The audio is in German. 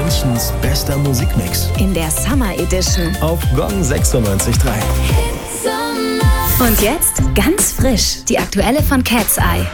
Münchens bester Musikmix. In der Summer Edition. Auf Gong 96.3. Und jetzt ganz frisch, die aktuelle von Cat's Eye.